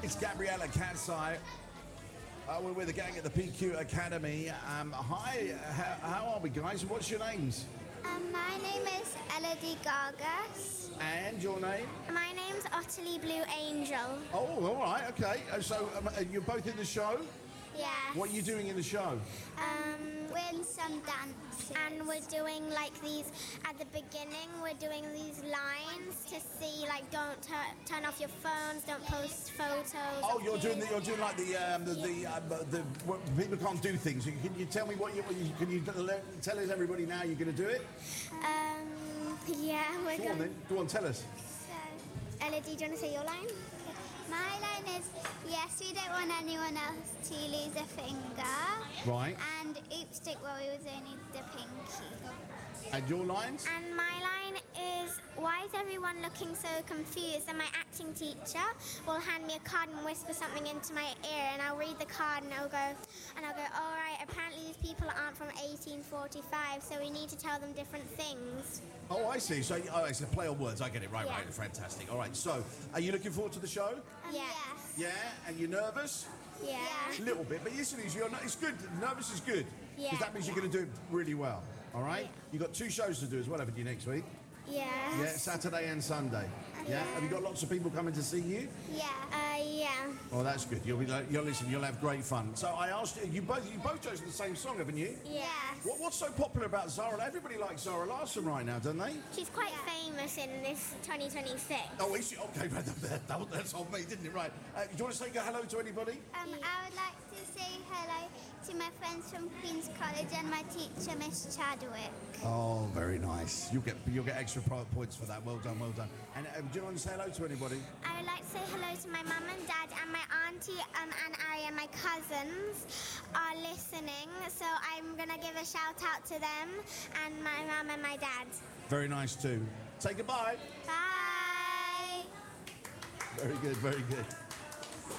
It's Gabriella Katsai. We're with the gang at the PQ Academy. Hi, how are we, guys? What's your names? My name is Elodie Gargas. And your name? My name's Ottilie Blue Angel. Oh, all right, okay. So you're both in the show? Yes. What are you doing in the show? We're in some dances. And we're doing like these, at the beginning, we're doing these lines to see, like, don't turn off your phones, don't post photos. Oh, you're doing like the people can't do things. Can you tell me can you tell us everybody now you're going to do it? Yeah, we're Go on then. Go on, tell us. So, Elodie, do you want to say your line? My line is, yes, we don't want anyone else to lose a finger. Right. And oops, stick well, we was only the pinky. And your lines? And my line is, why is everyone looking so confused? And my acting teacher will hand me a card and whisper something into my ear, and I'll read the card and I'll go, all right, apparently these people aren't from 1845, so we need to tell them different things. Oh, I see. So it's a play on words. I get it. Right, Yeah. right. Fantastic. All right. So, are you looking forward to the show? Yes. Yeah. And you're nervous? Yeah. A little bit, but listen, it's good. Nervous is good. Yeah. Because that means you're going to do it really well. All right? Yeah. You've got 2 shows to do as well, haven't you, next week? Yes. Yeah, Saturday and Sunday. Yeah? Have you got lots of people coming to see you? Yeah. Yeah. Oh, that's good. You'll have great fun. So I asked you both chose the same song, haven't you? Yes. What's so popular about Zara? Everybody likes Zara Larsson right now, don't they? She's quite famous in this 2026. Oh, is she? Okay, that's on me, didn't it? Right. Do you want to say hello to anybody? I would like to say hello to my friends from Queen's College and my teacher, Miss Chadwick. Oh, very nice. You'll get extra points for that. Well done, well done. And do you want to say hello to anybody? I would like to say hello to my mum and dad and my auntie and Ari and my cousins are listening. So I'm going to give a shout out to them and my mum and my dad. Very nice too. Say goodbye. Bye. Very good, very good.